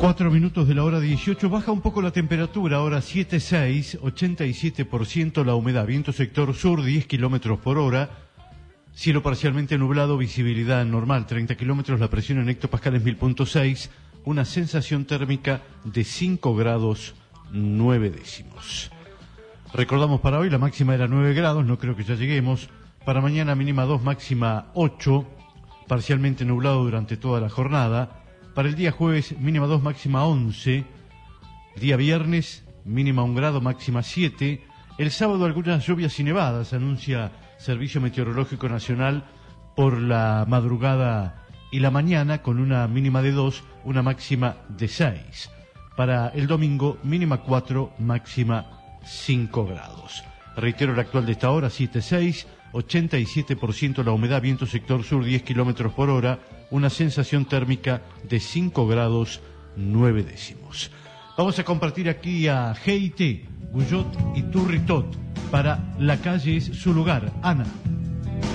4 minutos de la hora 18, baja un poco la temperatura, ahora 7,6, 87% la humedad, viento sector sur 10 kilómetros por hora, cielo parcialmente nublado, visibilidad normal 30 kilómetros, la presión en hectopascales 1000.6, una sensación térmica de 5 grados 9 décimos. Recordamos para hoy, la máxima era 9 grados, no creo que ya lleguemos. Para mañana mínima 2, máxima 8, parcialmente nublado durante toda la jornada. Para el día jueves, mínima 2, máxima 11. Día viernes, mínima 1 grado, máxima 7. El sábado algunas lluvias y nevadas, anuncia Servicio Meteorológico Nacional por la madrugada y la mañana, con una mínima de 2, una máxima de 6. Para el domingo, mínima 4, máxima 5 grados. Reitero la actual de esta hora, 7,6, 87% la humedad, viento sector sur 10 kilómetros por hora, una sensación térmica de 5 grados 9 décimos. Vamos a compartir aquí a GIT, Guyot y Turritot, para La Calle es su lugar. Ana.